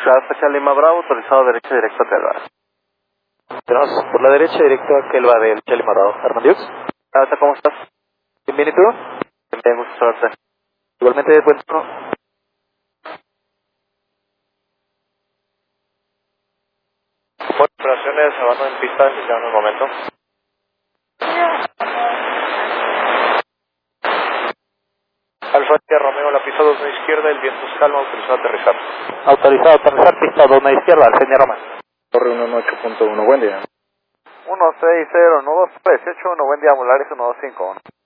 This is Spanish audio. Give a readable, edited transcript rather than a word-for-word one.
Alfa Charlie Lima Bravo, autorizado derecha directo a Telva. Tenemos por la derecha directo a Kelva del Charlie Bravo. Hernán Alfa, ¿cómo estás? Bien, ¿y tú? Bien, mucha suerte. Igualmente, buen turno. Operaciones, abandono en pista, iniciando en un momento. Alfa Romeo, la pista 2 izquierda, el viento es calma, autorizado a aterrizar. Autorizado a aterrizar, pista 2 izquierda, al señor Roma. Torre 118.1, buen día. 160, 123, 1, buen día, Molares 1251.